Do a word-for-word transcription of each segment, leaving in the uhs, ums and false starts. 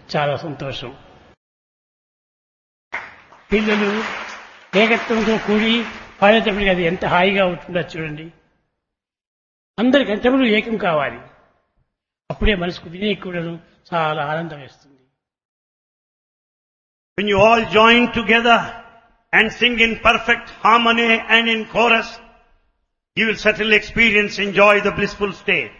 చాలా సంతోషం. పిల్లలు ఏకత్వంతో కూడి పాడేటప్పటికి అది ఎంత హాయిగా ఉంటుందో చూడండి. అందరి కంఠములు ఏకం కావాలి. అప్పుడే మనసుకు వినే కూడాను చాలా ఆనందం వేస్తుంది. When you all join together and sing in perfect harmony and in chorus, you will certainly experience, enjoy the blissful state.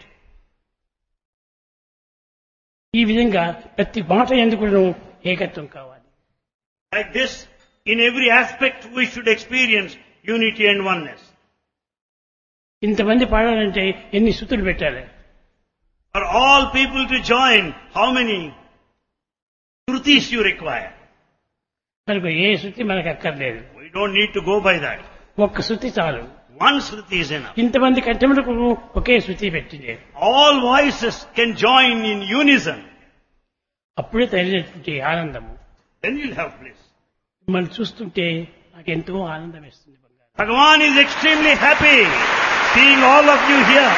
ఈ విధంగా ప్రతి మాట ఎందుకు ఏకత్వం కావాలి. Like this, in every aspect we should experience unity and oneness. ఇంతమంది పాడాలంటే ఎన్ని శృతులు పెట్టాలి? For all people to join, how many shrutis you require? కనుక ఏ శృతి మనకు అక్కర్లేదు. We don't need to go by that. ఒక్క శృతి చాలు. One shruti is enough. ఇంతమంది కంఠములకు ఒకే శృతి పెట్టింది. All voices can join in unison. అప్పుడే తగినటువంటి ఆనందము. Then you'll have bliss. మిమ్మల్ని చూస్తుంటే నాకు ఎంతో ఆనందం వేస్తుంది. Bhagavan is extremely happy seeing all of you here.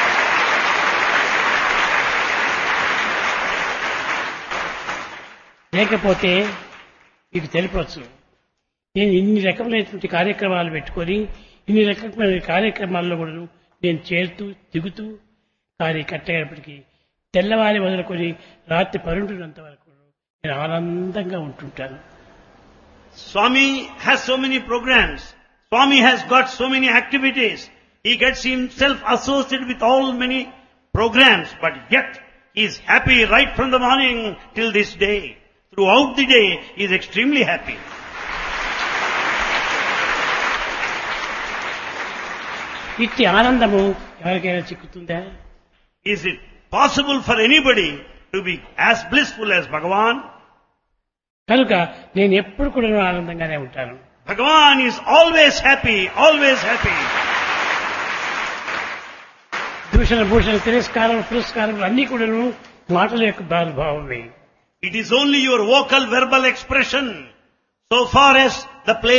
లేకపోతే మీకు తెలిపవచ్చు, నేను ఇన్ని రకములైనటువంటి కార్యక్రమాలు పెట్టుకొని ఇన్ని రకమైన కార్యక్రమాల్లో కూడా నేను చేరుతూ దిగుతూ కానీ కట్టేటప్పటికీ తెల్లవారి మొదలుకొని రాత్రి పరుంటున్నంత వరకు నేను ఆనందంగా ఉంటుంటాను. Swami has so many programs. Swami has got so many activities. He gets himself associated with all many programs, but yet he is happy right from the morning till this day. Throughout the day, he is extremely happy. ఇట్టి ఆనందము ఎవరికైనా చిక్కుతుందా? Is it possible for anybody to be as blissful as Bhagavan? కనుక నేను ఎప్పుడు కూడా ఆనందంగానే ఉంటాను. Bhagavan is always happy, always happy. దూషణ భూషణ తిరస్కారం పురస్కారం అన్ని కూడా మాటల యొక్క భావమే. It is only your vocal verbal expression so far as the play